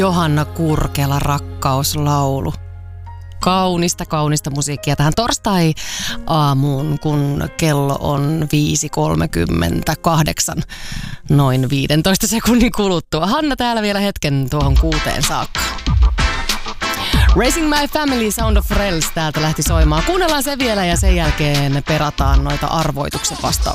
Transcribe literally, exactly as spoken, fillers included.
Johanna Kurkela, Rakkauslaulu. Kaunista, kaunista musiikkia tähän torstai-aamuun, kun kello on viisi kolmekymmentäkahdeksan noin viidentoista sekunnin kuluttua. Hanna täällä vielä hetken tuohon kuuteen saakka. Raising My Family, Sound of Rells täältä lähti soimaan. Kuunnellaan se vielä ja sen jälkeen perataan noita arvoituksen vastauksia.